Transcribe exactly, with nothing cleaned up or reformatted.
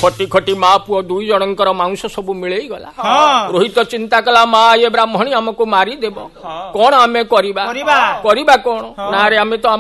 खटी खटी मा पुओ दुई जनकर मांस सब मिलई गला। हाँ। रोहित चिंता कला मा ये ब्राह्मणी हमको मारी देव कौन आमे करिबा करिबा करिबा कौन ना रे आमे तो